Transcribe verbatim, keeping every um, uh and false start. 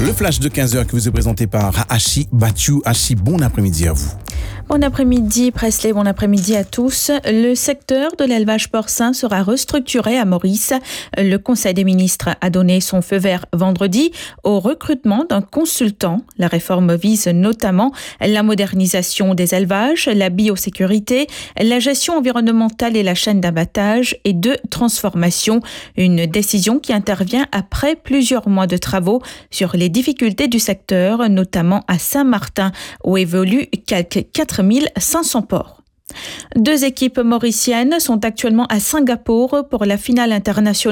Le flash de quinze heures qui vous est présenté par Hachi Bathiou. Hachi, bon après-midi à vous. Bon après-midi Presley, bon après-midi à tous. Le secteur de l'élevage porcin sera restructuré à Maurice. Le Conseil des ministres a donné son feu vert vendredi au recrutement d'un consultant. La réforme vise notamment la modernisation des élevages, la biosécurité, la gestion environnementale et la chaîne d'abattage et de transformation. Une décision qui intervient après plusieurs mois de travaux sur les difficultés du secteur, notamment à Saint-Martin où évoluent quelques quatre mille cinq cents porcs. Deux équipes mauriciennes sont actuellement à Singapour pour la finale internationale